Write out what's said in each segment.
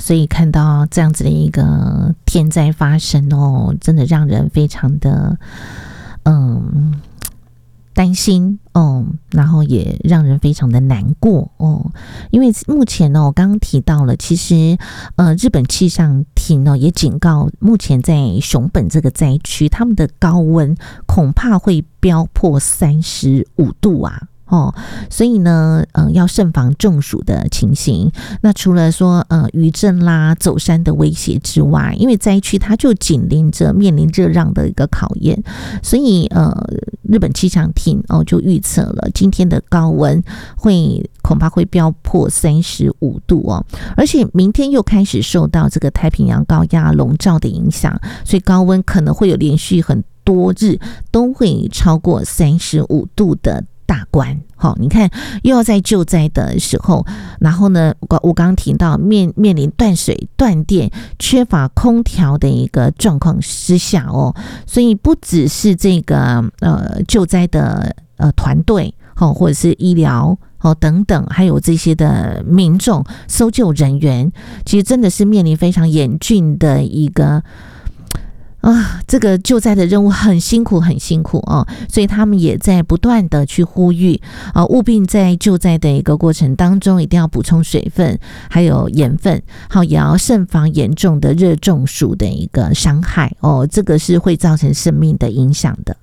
所以看到这样子的一个天灾发生哦，真的让人非常的担心哦，然后也让人非常的难过哦，因为目前呢，我刚刚提到了，其实日本气象厅呢也警告，目前在熊本这个灾区，他们的高温恐怕会飙破35度啊。所以呢，要慎防中暑的情形。那除了说余震啦、走山的威胁之外，因为灾区它就紧邻着面临热浪的一个考验，所以日本气象厅就预测了今天的高温恐怕会飙破35度哦，而且明天又开始受到这个太平洋高压笼罩的影响，所以高温可能会有连续很多日都会超过35度的大关。你看又要在救灾的时候，然后呢我刚刚提到面临断水断电缺乏空调的一个状况之下所以不只是这个救灾的团队或者是医疗等等，还有这些的民众搜救人员，其实真的是面临非常严峻的一个这个救灾的任务很辛苦所以他们也在不断的去呼吁务必在救灾的一个过程当中一定要补充水分还有盐分，也要慎防严重的热中暑的一个伤害这个是会造成生命的影响的。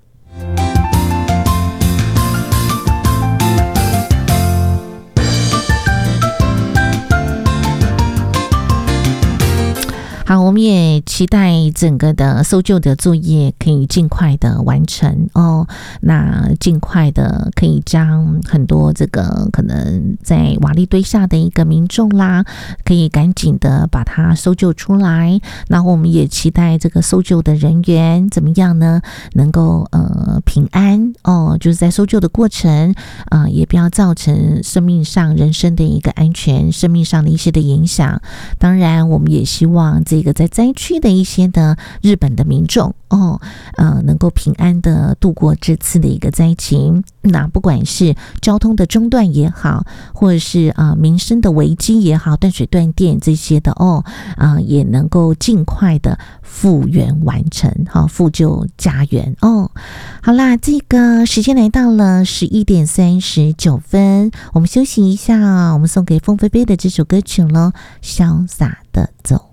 好，我们也期待整个的搜救的作业可以尽快的完成那尽快的可以将很多这个可能在瓦砾堆下的一个民众啦，可以赶紧的把它搜救出来。那我们也期待这个搜救的人员怎么样呢？能够平安就是在搜救的过程也不要造成生命上人身的一个安全，生命上的一些的影响。当然我们也希望这个在灾区的一些的日本的民众能够平安的度过这次的一个灾情。那不管是交通的中断也好，或者是民生的危机也好，断水断电这些的也能够尽快的复原完成复救家园好啦，这个时间来到了11点39分，我们休息一下我们送给凤飞飞的这首歌曲咯，潇洒的走。